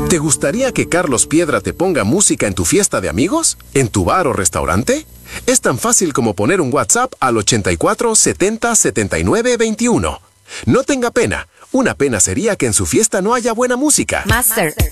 ¿Te gustaría que Carlos Piedra te ponga música en tu fiesta de amigos? ¿En tu bar o restaurante? Es tan fácil como poner un WhatsApp al 84 70 79 21. No tenga pena. Una pena sería que en su fiesta no haya buena música. Master,